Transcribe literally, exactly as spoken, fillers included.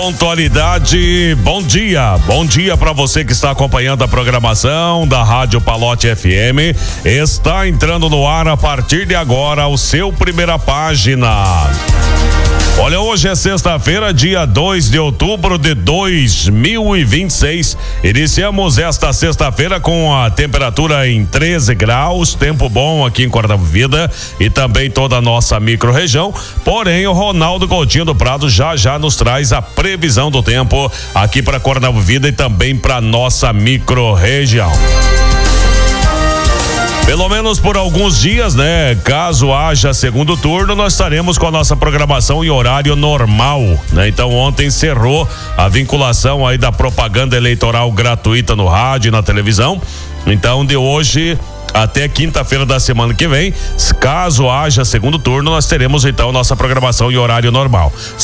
Pontualidade, bom dia, bom dia para você que está acompanhando a programação da Rádio Palote F M. Está entrando no ar a partir de agora o seu Primeira Página. Olha, hoje é sexta-feira, dia dois de outubro de dois mil e vinte e seis. Iniciamos esta sexta-feira com a temperatura em treze graus, tempo bom aqui em Cornavida e também toda a nossa micro-região. Porém, o Ronaldo Coutinho do Prado já já nos traz a previsão do tempo aqui para Cornavida e também para nossa micro-região. Pelo menos por alguns dias, né? Caso haja segundo turno, nós estaremos com a nossa programação em horário normal, né? Então ontem encerrou a vinculação aí da propaganda eleitoral gratuita no rádio e na televisão. Então de hoje até quinta-feira da semana que vem, caso haja segundo turno, nós teremos então nossa programação em horário normal.